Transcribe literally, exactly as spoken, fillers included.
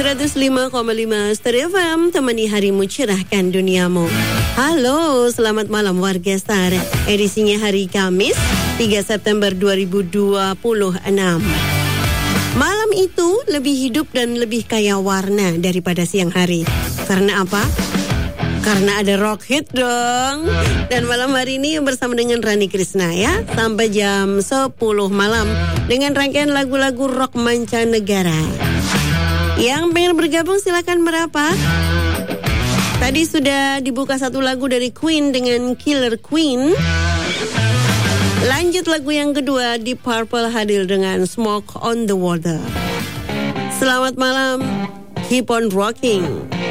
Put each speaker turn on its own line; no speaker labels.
seratus lima koma lima Stereo F M, temani harimu, cerahkan duniamu. Halo, selamat malam warga Star. Edisinya hari Kamis, tiga September dua ribu dua puluh enam. Malam itu lebih hidup dan lebih kaya warna daripada siang hari. Karena apa? Karena ada rock hit dong. Dan malam hari ini bersama dengan Rani Krishna ya, sampai jam sepuluh malam dengan rangkaian lagu-lagu rock mancanegara. Yang pengen bergabung silakan merapat. Tadi sudah dibuka satu lagu dari Queen dengan Killer Queen. Lanjut lagu yang kedua, Deep Purple hadir dengan Smoke on the Water. Selamat malam, keep on rocking.